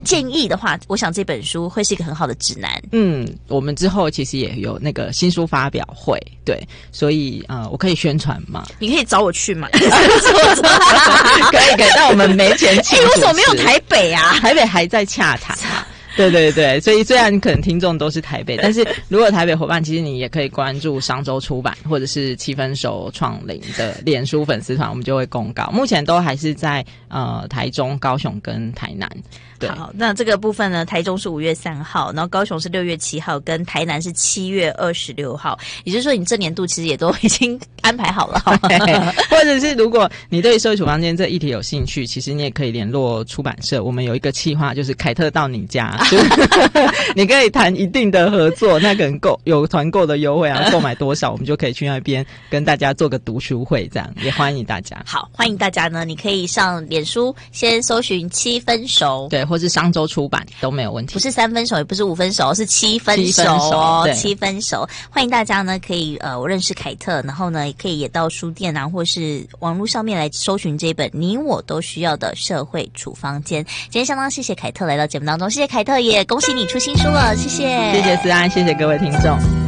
建议的话，我想这本书会是一个很好的指南。 我们之后其实也有那个新书发表会，对，所以我可以宣传嘛？ 你可以找我去嘛？ 可以，但我们没钱请。 为什么没有台北啊？ 台北还在洽谈嘛。对，所以虽然可能听众都是台北，但是如果台北伙伴，其实你也可以关注商周出版或者是7分熟创龄的脸书粉丝团，我们就会公告。目前都还是在台中、高雄跟台南。 好，那这个部分呢，台中是5月3号，然后高雄是6月7号，跟台南是7月26号。也就是说，你这年度其实也都已经安排好了。 或者是如果你对社会处方间这议题有兴趣，其实你也可以联络出版社，我们有一个企划，就是凯特到你家，你可以谈一定的合作，那可能有团购的优惠啊，购买多少我们就可以去那边跟大家做个读书会，这样也欢迎大家。 好，欢迎大家呢，你可以上脸书先搜寻7分熟， 对，或是商周出版都没有问题。 不是3分熟，也不是5分熟，是7分熟哦，7分熟。欢迎大家呢，可以我认识凯特，然后呢，也可以也到书店啊，或是网络上面来搜寻这本你我都需要的社会处方间。今天相当谢谢凯特来到节目当中，谢谢凯特，也恭喜你出新书了，谢谢， 谢谢思安，谢谢各位听众。